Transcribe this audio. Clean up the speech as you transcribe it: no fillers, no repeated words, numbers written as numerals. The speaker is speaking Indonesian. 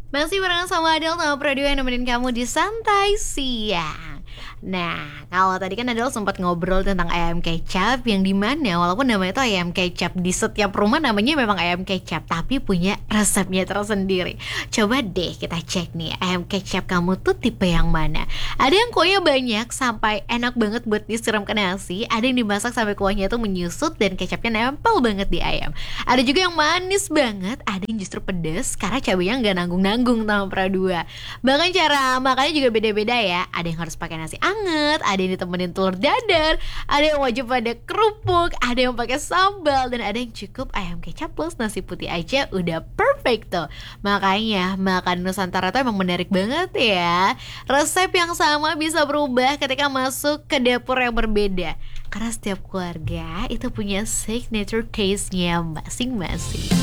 Masih barengan sama Adele sama Pradio yang nemenin kamu di Santai Siang. Nah, kalau tadi kan Adele sempat ngobrol tentang ayam kecap yang dimana walaupun namanya itu ayam kecap, di setiap rumah namanya memang ayam kecap, tapi punya resepnya tersendiri. Coba deh kita cek nih, ayam kecap kamu tuh tipe yang mana? Ada yang kuahnya banyak sampai enak banget buat disiram ke nasi, ada yang dimasak sampai kuahnya tuh menyusut dan kecapnya nempel banget di ayam. Ada juga yang manis banget, ada yang justru pedes karena cabenya nggak nanggung-nanggung sama Pradua. Bahkan cara makannya juga beda-beda ya. Ada yang harus pakai nasi anget, ada yang ditemenin telur dadar, ada yang wajib pada kerupuk, ada yang pakai sambal, dan ada yang cukup ayam kecap plus nasi putih aja udah perfect tuh. Makanya makan Nusantara tuh emang menarik banget ya. Resep yang sama bisa berubah ketika masuk ke dapur yang berbeda. Karena setiap keluarga itu punya signature taste-nya masing-masing.